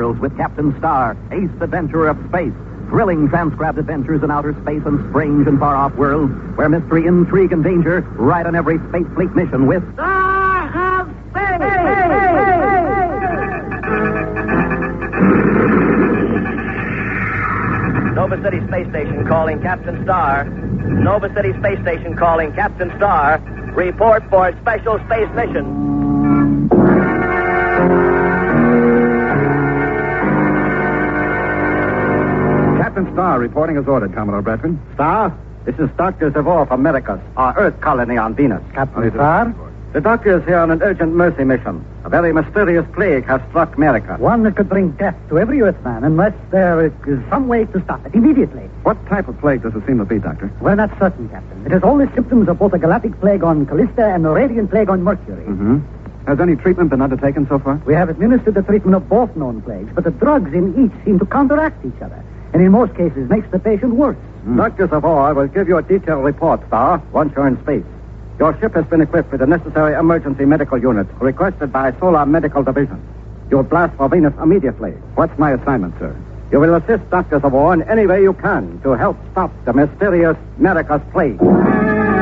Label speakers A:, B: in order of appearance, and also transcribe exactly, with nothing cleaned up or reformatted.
A: worlds with Captain Star, ace adventurer of space. Thrilling transcribed adventures in outer space and strange and far-off worlds where mystery, intrigue, and danger ride on every space fleet mission with Star of Space! Hey, hey, hey, hey.
B: Nova City Space Station calling Captain Star. Nova City Space Station calling Captain Star. Report for special space mission.
C: Captain Star reporting as ordered, Commodore Bradford.
D: Star, this is Doctor Zavor from Americas, our Earth colony on Venus.
C: Captain Star?
D: The doctor is here on an urgent mercy mission. A very mysterious plague has struck America.
E: One that could bring death to every Earthman unless there is some way to stop it immediately.
C: What type of plague does it seem to be, Doctor?
E: We're not certain, Captain. It has all the symptoms of both a galactic plague on Callista and a radiant plague on Mercury.
C: Mm-hmm. Has any treatment been undertaken so far?
E: We have administered the treatment of both known plagues, but the drugs in each seem to counteract each other, and in most cases makes the patient worse.
D: Mm. Doctor Zavor will give you a detailed report, Star, once you're in space. Your ship has been equipped with the necessary emergency medical unit requested by Solar Medical Division. You'll blast for Venus immediately.
C: What's my assignment, sir?
D: You will assist Doctor Zavor in any way you can to help stop the mysterious America's plague.